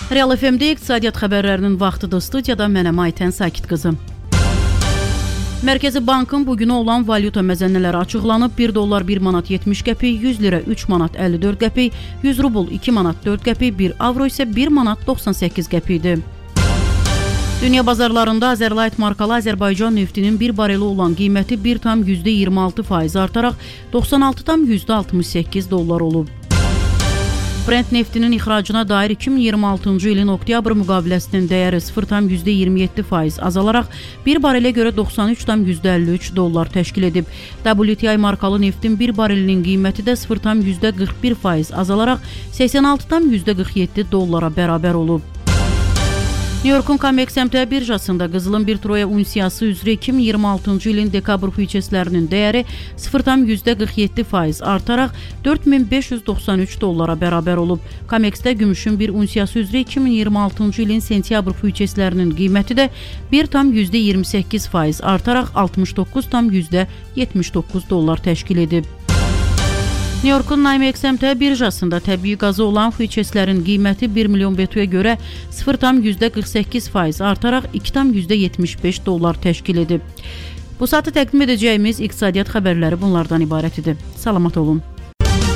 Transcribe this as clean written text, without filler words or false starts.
Real FM-də iqtisadiyyat xəbərlərinin vaxtıdır. Studiyada mənəm Aytən Sakit qızım. Mərkəzi Bankın bugünə olan valyuta məzənnələri açıqlanıb. 1 dollar 1 manat 70 qəpik, 100 lira 3 manat 54 qəpik, 100 rubl 2 manat 4 qəpik, 1 avro isə 1 manat 98 qəpikdir. Dünya bazarlarında Azerlight markalı Azərbaycan neftinin bir bareli olan qiyməti 1,26% artaraq 96,68 dollar olub. Brent neftinin ixracına dair 2026-cı ilin oktyabr müqaviləsinin dəyəri 0,27% azalaraq bir barelə görə 93,53 dollar təşkil edib. WTI markalı neftin bir barelinin qiyməti də 0,41% azalaraq 86,47 dollara bərabər olub. New York'un Comex əmtia birjasında qızılın 1 troya unsiyası üzrə 2026-cı ilin dekabr füyçeslərinin dəyəri 0,47% artaraq 4593 dollara bərabər olub. Comex'də gümüşün 1 unsiyası üzrə 2026-cı ilin sentyabr füyçeslərinin qiyməti də 1,28% artaraq 69,79 dollar təşkil edib. New York'un Namex əmtia birjasında təbii qazı olan füyçeslərin qiyməti 1 milyon BTU-ya görə 0,48% artaraq 2,75 dollar təşkil edib. Bu saatı təqdim edəcəyimiz iqtisadiyyat xəbərləri bunlardan ibarət idi. Salamat olun.